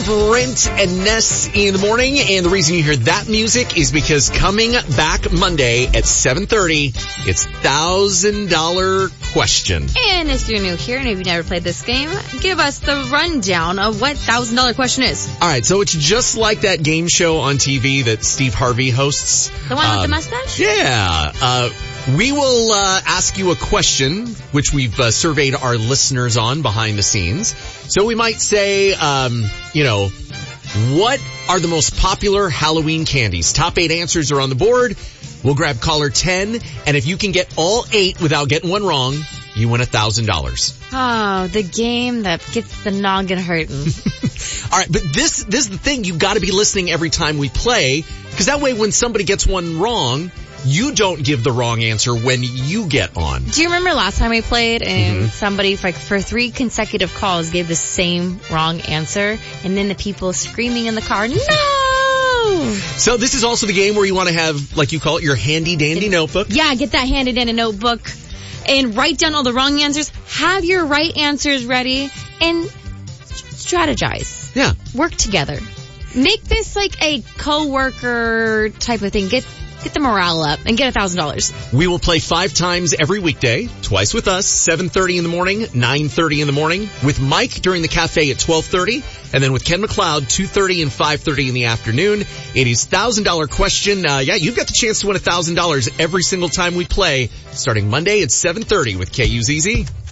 Brent and Ness in the morning. And the reason you hear that music is because coming back Monday at 7:30, it's $1,000 question. And if you're new here and if you've never played this game, give us the rundown of what $1,000 question is. All right, so it's just like that game show on TV that Steve Harvey hosts. The one with the mustache? Yeah. We will ask you a question, which we've surveyed our listeners on behind the scenes. So we might say, what are the most popular Halloween candies? Top 8 answers are on the board. We'll grab caller 10, and if you can get all 8 without getting one wrong, you win $1,000. Oh, the game that gets the noggin hurting. All right, but this is the thing. You've got to be listening every time we play, because that way when somebody gets one wrong, you don't give the wrong answer when you get on. Do you remember last time we played and somebody for 3 consecutive calls gave the same wrong answer, and then the people screaming in the car, no! So this is also the game where you want to have, like you call it, your handy dandy notebook. Yeah, get that handy dandy notebook and write down all the wrong answers. Have your right answers ready and strategize. Yeah. Work together. Make this like a co-worker type of thing. Get the morale up and get $1,000. We will play 5 times every weekday, twice with us, 7:30 in the morning, 9:30 in the morning, with Mike during the cafe at 12:30, and then with Ken McLeod, 2:30 and 5:30 in the afternoon. It is $1,000 question. You've got the chance to win $1,000 every single time we play, starting Monday at 7:30 with KUZZ.